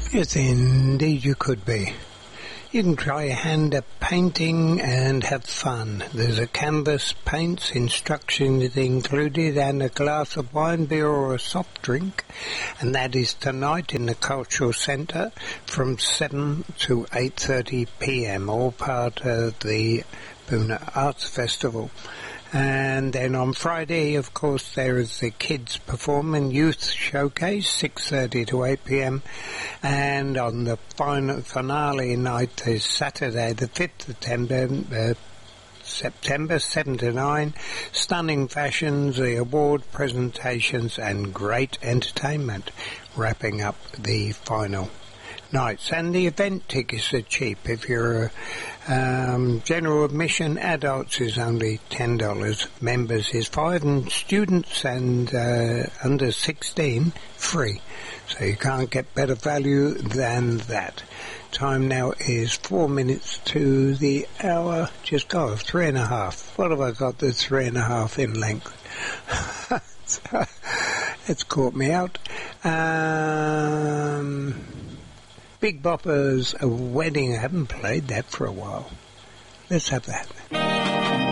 Yes, indeed you could be. You can try your hand at painting and have fun. There's a canvas, paints, instructions included, and a glass of wine, beer or a soft drink. And that is tonight in the Cultural Centre from 7 to 8:30 p.m, all part of the Boonah Arts Festival. And then on Friday, of course, there is the Kids Performing Youth Showcase, 6:30 to 8 p.m. And on the final finale night is Saturday, the 5th of September, 7 to 9. Stunning fashions, the award presentations, and great entertainment, wrapping up the final nights. And the event tickets are cheap. If you're general admission, adults is only $10, members is $5, and students and under 16 free. So you can't get better value than that. Time now is 4 minutes to the hour. Just go of 3.5. What have I got that's 3.5 in length? It's caught me out. Big Bopper's A Wedding. I haven't played that for a while. Let's have that.